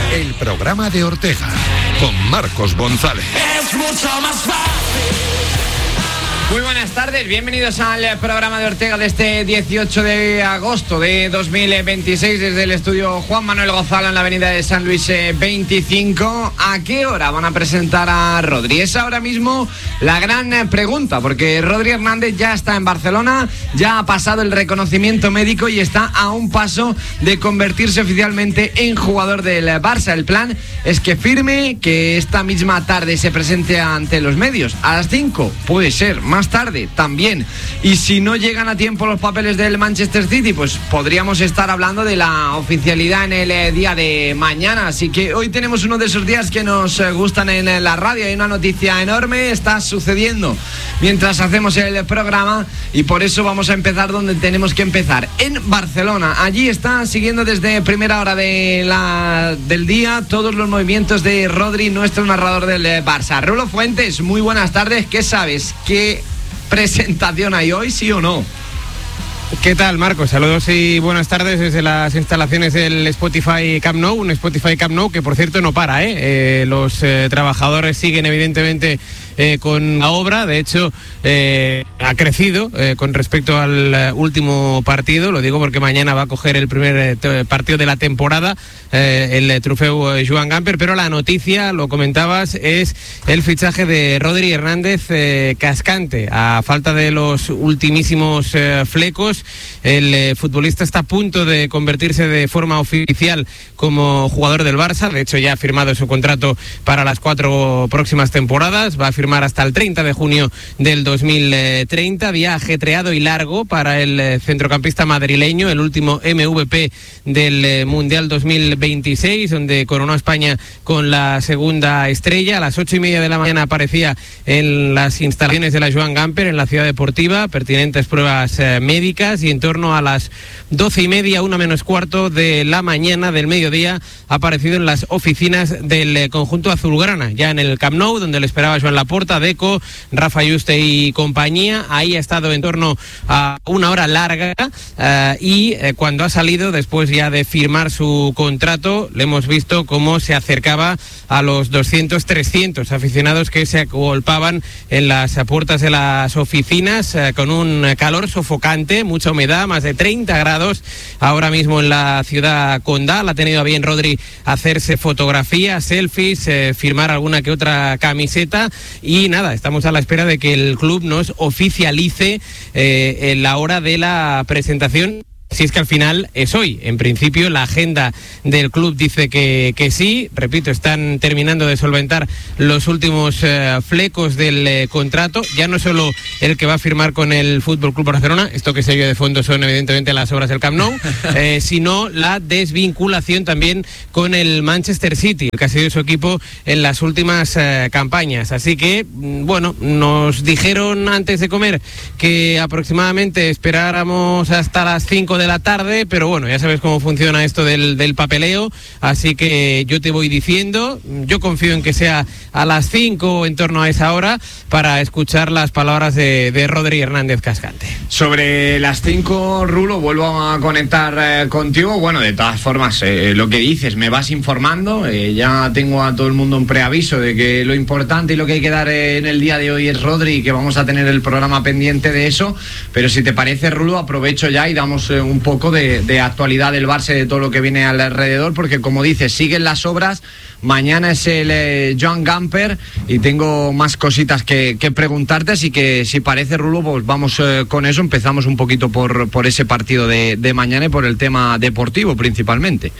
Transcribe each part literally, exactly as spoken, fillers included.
El programa de Ortega con Marcos González. Es mucho más fácil. Muy buenas tardes, bienvenidos al programa de Ortega de este dieciocho de agosto de dos mil veintiséis desde el estudio Juan Manuel Gozala en la avenida de San Luis veinticinco. ¿A qué hora van a presentar a Rodri? Es ahora mismo la gran pregunta, porque Rodri Hernández ya está en Barcelona, ya ha pasado el reconocimiento médico y está a un paso de convertirse oficialmente en jugador del Barça. El plan es que firme, que esta misma tarde se presente ante los medios. A las cinco puede ser, más tarde también. Y si no llegan a tiempo los papeles del Manchester City, pues podríamos estar hablando de la oficialidad en el eh, día de mañana. Así que hoy tenemos uno de esos días que nos eh, gustan en eh, la radio. Hay una noticia enorme, está sucediendo mientras hacemos el programa y por eso vamos a empezar donde tenemos que empezar, en Barcelona. Allí está siguiendo desde primera hora de la, del día todos los movimientos de Rodri, nuestro narrador del eh, Barça. Rulo Fuentes, muy buenas tardes. ¿Qué sabes? ¿Qué presentación hay hoy, sí o no? ¿Qué tal, Marcos? Saludos y buenas tardes desde las instalaciones del Spotify Camp Nou, un Spotify Camp Nou que por cierto no para, ¿eh? eh los eh, trabajadores siguen evidentemente eh, con la obra, de hecho eh, ha crecido eh, con respecto al eh, último partido, lo digo porque mañana va a coger el primer eh, partido de la temporada, eh, el eh, trofeo eh, Joan Gamper, pero la noticia, lo comentabas, es el fichaje de Rodri Hernández eh, Cascante, a falta de los ultimísimos eh, flecos. El eh, futbolista está a punto de convertirse de forma oficial como jugador del Barça. De hecho, ya ha firmado su contrato para las cuatro próximas temporadas. Va a firmar hasta el treinta de junio del dos mil treinta. Día ajetreado y largo para el eh, centrocampista madrileño, el último M V P del eh, Mundial dos mil veintiséis, donde coronó a España con la segunda estrella. A las ocho y media de la mañana aparecía en las instalaciones de la Joan Gamper, en la ciudad deportiva, pertinentes pruebas eh, médicas. Y en torno a las doce y media, una menos cuarto de la mañana del mediodía, ha aparecido en las oficinas del eh, conjunto azulgrana, ya en el Camp Nou, donde le esperaba Joan Laporta, Deco, Rafa Yuste y compañía. Ahí ha estado en torno a una hora larga eh, y eh, cuando ha salido, después ya de firmar su contrato, le hemos visto cómo se acercaba a los doscientos, trescientos aficionados que se agolpaban en las puertas de las oficinas eh, con un calor sofocante, mucha humedad, más de treinta grados ahora mismo en la ciudad condal. Ha tenido a bien Rodri hacerse fotografías, selfies, eh, firmar alguna que otra camiseta y nada, estamos a la espera de que el club nos oficialice eh, en la hora de la presentación. Si es que al final es hoy. En principio la agenda del club dice que, que sí. Repito, están terminando de solventar los últimos eh, flecos del eh, contrato. Ya no solo el que va a firmar con el F C Barcelona, esto que se oye de fondo son evidentemente las obras del Camp Nou, eh, sino la desvinculación también con el Manchester City, que ha sido su equipo en las últimas eh, campañas. Así que, bueno, nos dijeron antes de comer que aproximadamente esperáramos hasta las cinco de la tarde, pero bueno, ya sabes cómo funciona esto del, del papeleo, así que yo te voy diciendo, yo confío en que sea a las cinco en torno a esa hora para escuchar las palabras de, de Rodri Hernández Cascante. Sobre las cinco, Rulo, vuelvo a conectar eh, contigo. Bueno, de todas formas, eh, lo que dices, me vas informando, eh, ya tengo a todo el mundo un preaviso de que lo importante y lo que hay que dar eh, en el día de hoy es Rodri y que vamos a tener el programa pendiente de eso, pero si te parece, Rulo, aprovecho ya y damos eh, un poco de, de actualidad del Barça, de todo lo que viene alrededor, porque como dices, siguen las obras. Mañana es el eh, Joan Gamper y tengo más cositas que, que preguntarte, así que si parece, Rulo, pues vamos eh, con eso. Empezamos un poquito por, por ese partido de, de mañana y por el tema deportivo principalmente.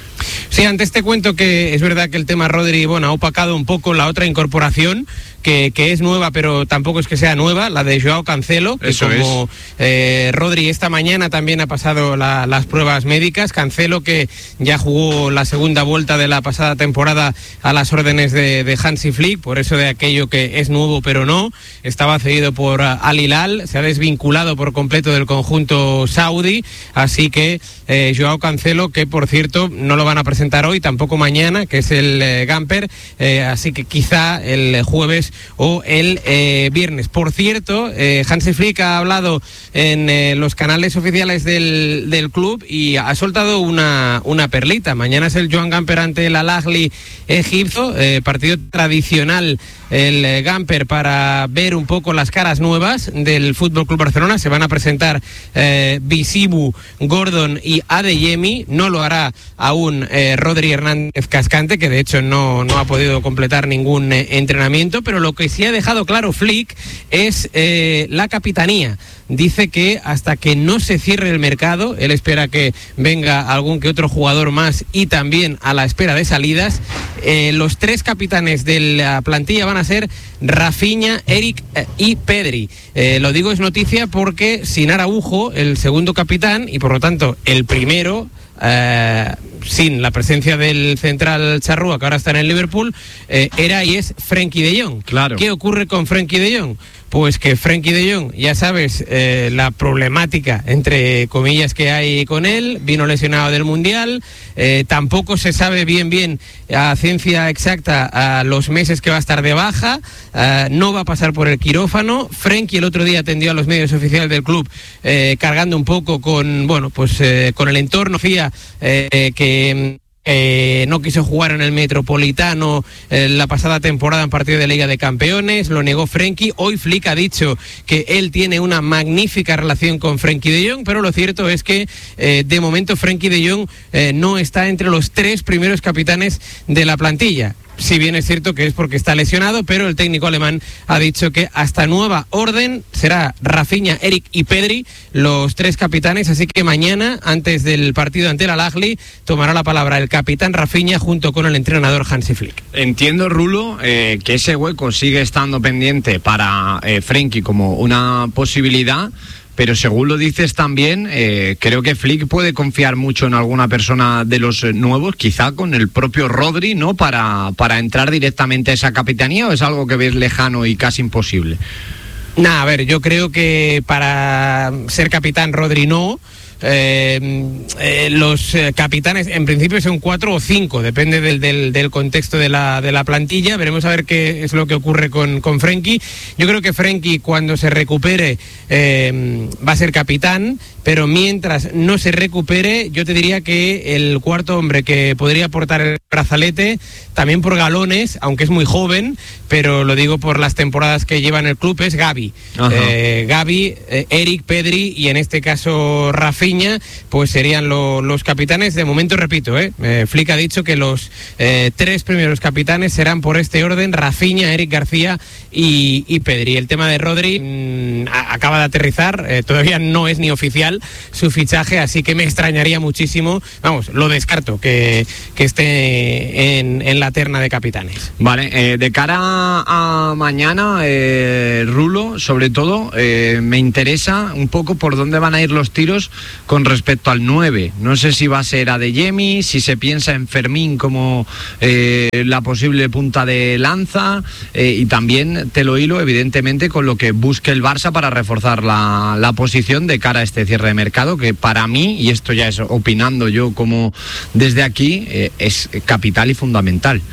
Sí, antes te cuento que es verdad que el tema Rodri, bueno, ha opacado un poco la otra incorporación que, que es nueva, pero tampoco es que sea nueva, la de Joao Cancelo, que Eso como eh, Rodri esta mañana también ha pasado la, las pruebas médicas. Cancelo, que ya jugó la segunda vuelta de la pasada temporada a las órdenes de, de Hansi Flick, por eso de aquello que es nuevo pero no, estaba cedido por Al Hilal, se ha desvinculado por completo del conjunto saudí, así que eh, Joao Cancelo, que por cierto no lo van a presentar hoy, tampoco mañana, que es el eh, Gamper, eh, así que quizá el jueves jueves o el eh, viernes. Por cierto, eh, Hansi Flick ha hablado en eh, los canales oficiales del, del club y ha soltado una, una perlita. Mañana es el Joan Gamper ante el Al-Ahly egipcio, eh, partido tradicional, el eh, Gamper, para ver un poco las caras nuevas del F C Barcelona. Se van a presentar eh, Bisibu, Gordon y Adeyemi. No lo hará aún eh, Rodri Hernández Cascante, que de hecho no, no ha podido completar ningún eh, entrenamiento, pero lo que sí ha dejado claro Flick es eh, la capitanía. Dice que hasta que no se cierre el mercado, él espera que venga algún que otro jugador más y también a la espera de salidas, eh, los tres capitanes de la plantilla van a ser Rafinha, Eric eh, y Pedri. Eh, lo digo, es noticia porque sin Araujo, el segundo capitán y por lo tanto el primero, eh, sin la presencia del central charrúa, que ahora está en el Liverpool, eh, era y es Frenkie de Jong. Claro. ¿Qué ocurre con Frenkie de Jong? Pues que Frenkie de Jong, ya sabes, eh, la problemática, entre comillas, que hay con él, vino lesionado del Mundial, eh, tampoco se sabe bien bien a ciencia exacta a los meses que va a estar de baja, eh, no va a pasar por el quirófano. Frenkie el otro día atendió a los medios oficiales del club, eh, cargando un poco con, bueno, pues eh, con el entorno, decía eh, que Eh, no quiso jugar en el Metropolitano eh, la pasada temporada en partido de Liga de Campeones, lo negó Frenkie. Hoy Flick ha dicho que él tiene una magnífica relación con Frenkie de Jong, pero lo cierto es que eh, de momento Frenkie de Jong eh, no está entre los tres primeros capitanes de la plantilla. Si bien es cierto que es porque está lesionado, pero el técnico alemán ha dicho que hasta nueva orden será Rafinha, Eric y Pedri los tres capitanes, así que mañana, antes del partido ante el Al-Ahly, tomará la palabra el capitán Rafinha junto con el entrenador Hansi Flick. Entiendo, Rulo, eh, que ese hueco sigue estando pendiente para eh, Frenkie como una posibilidad. Pero según lo dices también, eh, creo que Flick puede confiar mucho en alguna persona de los eh, nuevos, quizá con el propio Rodri, ¿no? Para, para entrar directamente a esa capitanía, ¿o es algo que ves lejano y casi imposible? Nah, a ver, yo creo que para ser capitán Rodri no. Eh, eh, los eh, capitanes en principio son cuatro o cinco, depende del, del, del contexto de la, de la plantilla. Veremos a ver qué es lo que ocurre con, con Frenkie. Yo creo que Frenkie, cuando se recupere, eh, va a ser capitán, pero mientras no se recupere, yo te diría que el cuarto hombre que podría aportar el brazalete, también por galones, aunque es muy joven, pero lo digo por las temporadas que lleva en el club, es Gavi. eh, Gavi, eh, Eric, Pedri y en este caso Rafinha, pues serían lo, los capitanes. De momento, repito, eh, eh, Flick ha dicho que los eh, tres primeros capitanes serán por este orden: Rafinha, Eric García y, y Pedri. El tema de Rodri mmm, a, acaba de aterrizar, eh, todavía no es ni oficial su fichaje, así que me extrañaría muchísimo, vamos, lo descarto, que, que esté en, en la terna de capitanes. Vale, eh, de cara a mañana, eh, Rulo, sobre todo, eh, me interesa un poco por dónde van a ir los tiros con respecto al nueve. No sé si va a ser Adeyemi, si se piensa en Fermín como eh, la posible punta de lanza, eh, y también te lo hilo, evidentemente, con lo que busque el Barça para reforzar la, la posición de cara a este cierre de mercado, que para mí, y esto ya es opinando yo como desde aquí, eh, es capital y fundamental.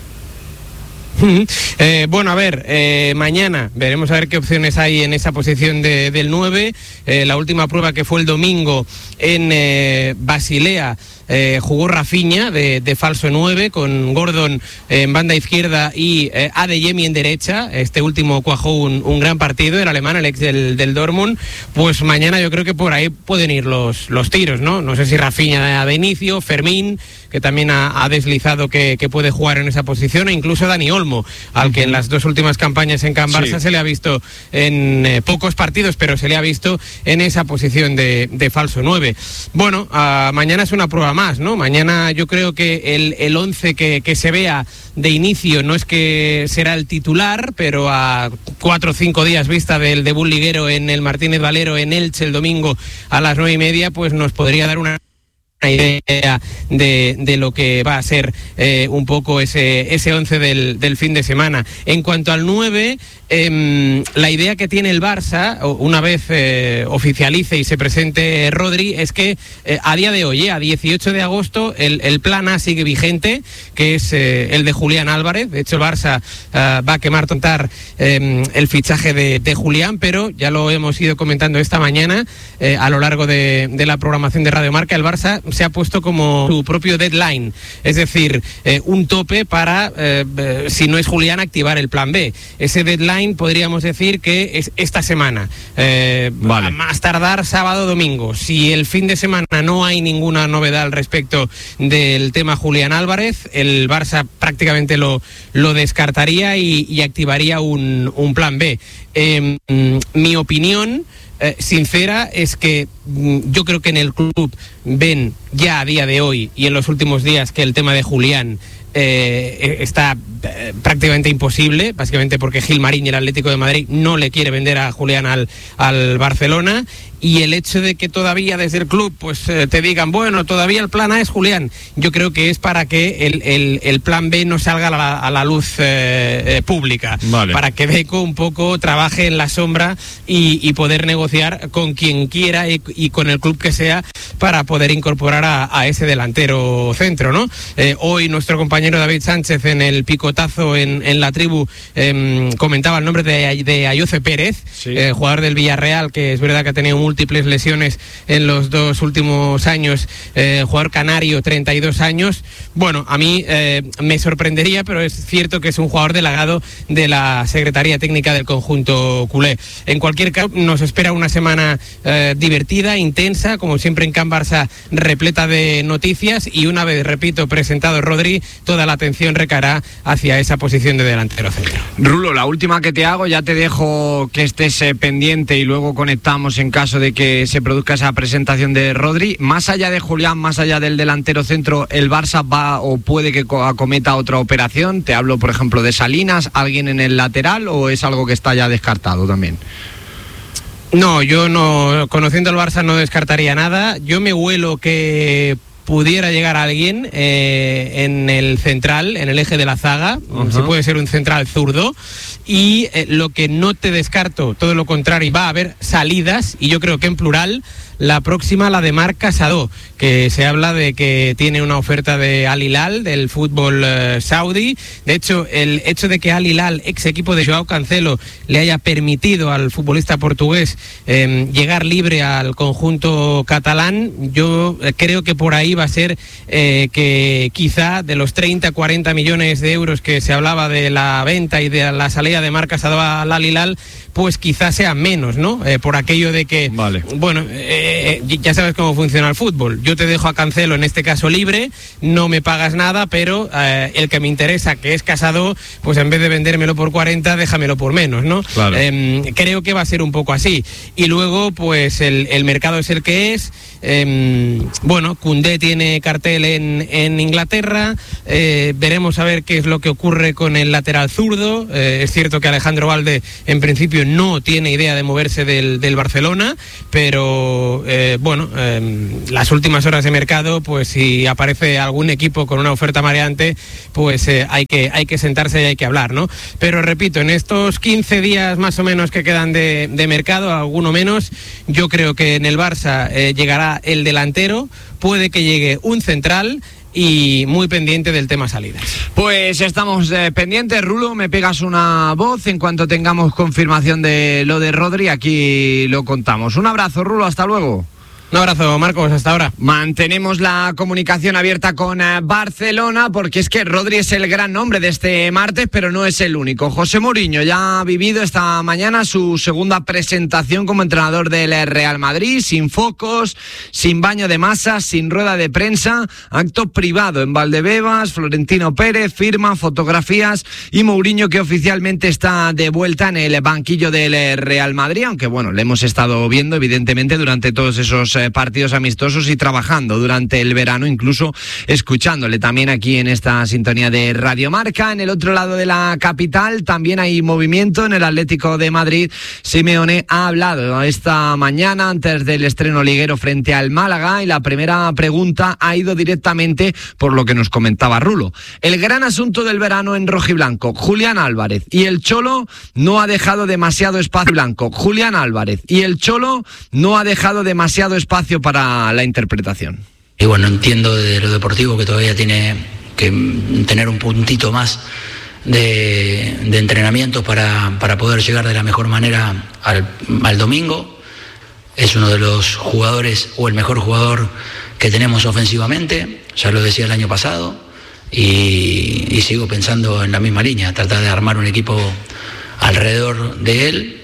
Eh, bueno, a ver, eh, mañana veremos a ver qué opciones hay en esa posición de, del nueve. Eh, la última prueba, que fue el domingo en eh, Basilea, eh, jugó Rafinha de, de falso nueve, con Gordon en banda izquierda y eh, Adeyemi en derecha. Este último cuajó un, un gran partido, el alemán, el ex del, del Dortmund. Pues mañana yo creo que por ahí pueden ir los, los tiros, ¿no? No sé si Rafinha de inicio, Fermín, que también ha, ha deslizado que, que puede jugar en esa posición, e incluso Dani Olmo, al que en las dos últimas campañas en Can Barça sí se le ha visto en eh, pocos partidos, pero se le ha visto en esa posición de, de falso nueve. Bueno, uh, mañana es una prueba más, ¿no? Mañana yo creo que el, el once que, que se vea de inicio no es que será el titular, pero a cuatro o cinco días vista del debut liguero en el Martínez Valero en Elche el domingo a las nueve y media, pues nos podría dar una idea de, de lo que va a ser eh, un poco ese ese once del, del fin de semana. En cuanto al nueve, eh, la idea que tiene el Barça, una vez eh, oficialice y se presente Rodri, es que eh, a día de hoy, eh, a dieciocho de agosto, el, el plan A sigue vigente, que es eh, el de Julián Álvarez. De hecho, el Barça eh, va a quemar tontar eh, el fichaje de, de Julián, pero ya lo hemos ido comentando esta mañana eh, a lo largo de, de la programación de Radio Marca. El Barça se ha puesto como su propio deadline, es decir, eh, un tope para, eh, eh, si no es Julián, activar el plan B. Ese deadline podríamos decir que es esta semana, eh, vale. A más tardar sábado domingo. Si el fin de semana no hay ninguna novedad al respecto del tema Julián Álvarez, el Barça prácticamente lo, lo descartaría y, y activaría un, un plan B. Eh, mi opinión Eh, sincera es que mm, yo creo que en el club ven ya a día de hoy y en los últimos días que el tema de Julián eh, está eh, prácticamente imposible, básicamente porque Gilmarín y el Atlético de Madrid no le quiere vender a Julián al, al Barcelona. Y el hecho de que todavía desde el club pues eh, te digan, bueno, todavía el plan A es Julián, yo creo que es para que el, el, el plan B no salga a la, a la luz eh, eh, pública, vale. Para que Deco un poco trabaje en la sombra y, y poder negociar con quien quiera y, y con el club que sea para poder incorporar a, a ese delantero centro, ¿no? Eh, hoy nuestro compañero David Sánchez en el picotazo en, en la tribu eh, comentaba el nombre de, de Ayoce Pérez, sí. eh, jugador del Villarreal, que es verdad que ha tenido un múltiples lesiones en los dos últimos años, eh, jugador canario, treinta y dos años. Bueno, a mí eh, me sorprendería, pero es cierto que es un jugador delegado de la Secretaría Técnica del conjunto culé. En cualquier caso, nos espera una semana eh, divertida, intensa, como siempre en Can Barça, repleta de noticias, y una vez, repito, presentado Rodri, toda la atención recaerá hacia esa posición de delantero centro. Rulo, la última que te hago, ya te dejo que estés eh, pendiente y luego conectamos en caso de que se produzca esa presentación de Rodri. Más allá de Julián, más allá del delantero centro, ¿el Barça va o puede que acometa otra operación? Te hablo, por ejemplo, de Salinas, ¿alguien en el lateral, o es algo que está ya descartado también? No, yo no, conociendo al Barça no descartaría nada. Yo me huelo que pudiera llegar alguien eh, en el central, en el eje de la zaga, uh-huh. Si puede ser un central zurdo, y eh, lo que no te descarto, todo lo contrario, va a haber salidas, y yo creo que en plural. La próxima, la de Marc Casado, que se habla de que tiene una oferta de Al Hilal, del fútbol eh, saudí. De hecho, el hecho de que Al Hilal, ex equipo de Joao Cancelo, le haya permitido al futbolista portugués eh, llegar libre al conjunto catalán, yo creo que por ahí va a ser eh, que quizá de los treinta, cuarenta millones de euros que se hablaba de la venta y de la salida de Marc Casado al Al Hilal, pues quizás sea menos, ¿no? Eh, por aquello de que, vale. bueno, eh, ya sabes cómo funciona el fútbol. Yo te dejo a Cancelo, en este caso, libre, no me pagas nada, pero eh, el que me interesa, que es Casado, pues en vez de vendérmelo por cuarenta, déjamelo por menos, ¿no? Claro. Eh, creo que va a ser un poco así. Y luego, pues el, el mercado es el que es. Eh, bueno, Koundé tiene cartel en, en Inglaterra, eh, veremos a ver qué es lo que ocurre con el lateral zurdo. Eh, es cierto que Alejandro Valde, en principio, no tiene idea de moverse del, del Barcelona, pero eh, bueno, eh, las últimas horas de mercado, pues si aparece algún equipo con una oferta mareante, pues eh, hay que hay que sentarse y hay que hablar, ¿no? Pero repito, en estos quince días más o menos que quedan de, de mercado, alguno menos, yo creo que en el Barça eh, llegará el delantero, puede que llegue un central, y muy pendiente del tema salidas. Pues estamos eh, pendientes, Rulo, me pegas una voz en cuanto tengamos confirmación de lo de Rodri, aquí lo contamos. Un abrazo, Rulo, hasta luego. Un abrazo, Marcos, hasta ahora. Mantenemos la comunicación abierta con eh, Barcelona, porque es que Rodri es el gran nombre de este martes, pero no es el único. José Mourinho ya ha vivido esta mañana su segunda presentación como entrenador del Real Madrid, sin focos, sin baño de masas, sin rueda de prensa, acto privado en Valdebebas, Florentino Pérez, firma, fotografías, y Mourinho, que oficialmente está de vuelta en el banquillo del Real Madrid, aunque bueno, le hemos estado viendo evidentemente durante todos esos los eh, partidos amistosos y trabajando durante el verano, incluso escuchándole también aquí en esta sintonía de Radio Marca. En el otro lado de la capital también hay movimiento en el Atlético de Madrid. Simeone ha hablado esta mañana antes del estreno liguero frente al Málaga y la primera pregunta ha ido directamente por lo que nos comentaba Rulo. El gran asunto del verano en rojiblanco, Julián Álvarez y el Cholo no ha dejado demasiado espacio blanco. Julián Álvarez y el Cholo no ha dejado demasiado espacio para la interpretación. Y bueno, entiendo de lo deportivo que todavía tiene que tener un puntito más de, de entrenamiento para, para poder llegar de la mejor manera al, al domingo. Es uno de los jugadores o el mejor jugador que tenemos ofensivamente, ya lo decía el año pasado, y, y sigo pensando en la misma línea, tratar de armar un equipo alrededor de él,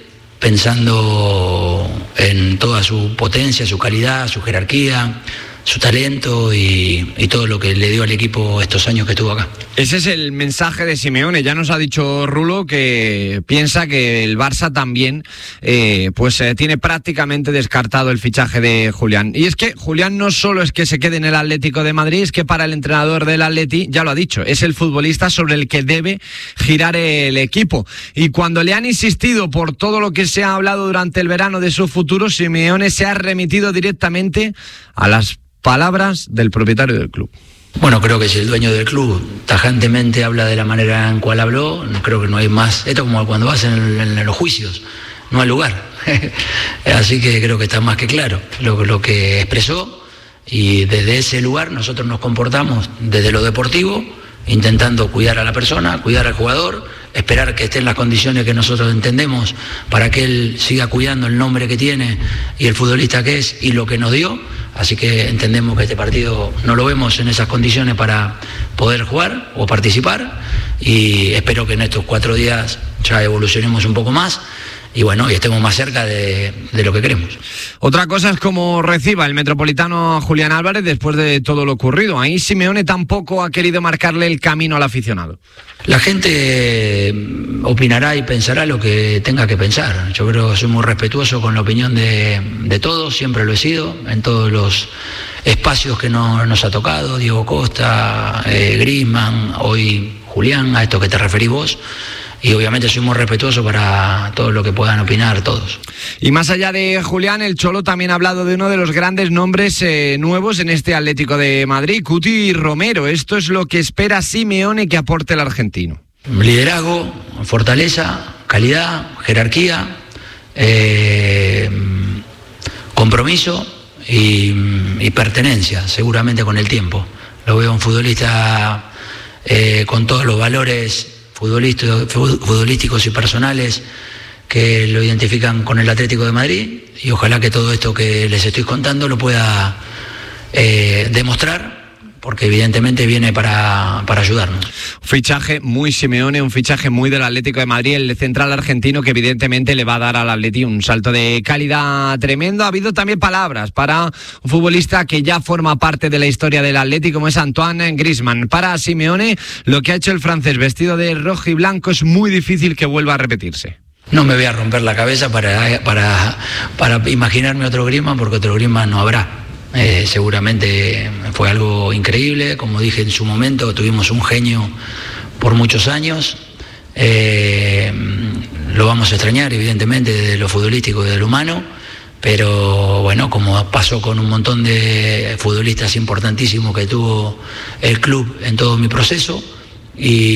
pensando en toda su potencia, su calidad, su jerarquía, su talento y, y todo lo que le dio al equipo estos años que estuvo acá. Ese es el mensaje de Simeone. Ya nos ha dicho Rulo que piensa que el Barça también eh, pues eh, tiene prácticamente descartado el fichaje de Julián. Y es que Julián no solo es que se quede en el Atlético de Madrid, es que para el entrenador del Atleti, ya lo ha dicho, es el futbolista sobre el que debe girar el equipo. Y cuando le han insistido por todo lo que se ha hablado durante el verano de su futuro, Simeone se ha remitido directamente a las palabras del propietario del club. Bueno, creo que si el dueño del club tajantemente habla de la manera en cual habló, creo que no hay más. Esto es como cuando vas en, en, en los juicios, no hay lugar. Así que creo que está más que claro lo, lo que expresó, y desde ese lugar nosotros nos comportamos desde lo deportivo, intentando cuidar a la persona, cuidar al jugador, esperar que esté en las condiciones que nosotros entendemos para que él siga cuidando el nombre que tiene y el futbolista que es y lo que nos dio. Así que entendemos que este partido no lo vemos en esas condiciones para poder jugar o participar, y espero que en estos cuatro días ya evolucionemos un poco más y bueno, y estemos más cerca de, de lo que queremos. Otra cosa es cómo reciba el Metropolitano a Julián Álvarez después de todo lo ocurrido. Ahí Simeone tampoco ha querido marcarle el camino al aficionado. La gente opinará y pensará lo que tenga que pensar. Yo creo que soy muy respetuoso con la opinión de, de todos, siempre lo he sido, en todos los espacios que no, nos ha tocado, Diego Costa, eh, Griezmann, hoy Julián, a esto que te referís vos. Y obviamente soy muy respetuoso para todo lo que puedan opinar todos. Y más allá de Julián, el Cholo también ha hablado de uno de los grandes nombres eh, nuevos en este Atlético de Madrid, Cuti Romero. Esto es lo que espera Simeone que aporte el argentino. Liderazgo, fortaleza, calidad, jerarquía, eh, compromiso y, y pertenencia, seguramente con el tiempo. Lo veo un futbolista eh, con todos los valores futbolísticos y personales que lo identifican con el Atlético de Madrid, y ojalá que todo esto que les estoy contando lo pueda eh, demostrar, porque evidentemente viene para, para ayudarnos. Fichaje muy Simeone, un fichaje muy del Atlético de Madrid, el central argentino que evidentemente le va a dar al Atleti un salto de calidad tremendo. Ha habido también palabras para un futbolista que ya forma parte de la historia del Atleti, como es Antoine Griezmann. Para Simeone, lo que ha hecho el francés vestido de rojo y blanco es muy difícil que vuelva a repetirse. No me voy a romper la cabeza para, para, para imaginarme otro Griezmann, porque otro Griezmann no habrá. Eh, seguramente fue algo increíble, como dije en su momento, tuvimos un genio por muchos años, eh, lo vamos a extrañar evidentemente de lo futbolístico y de lo humano, pero bueno, como pasó con un montón de futbolistas importantísimos que tuvo el club en todo mi proceso, y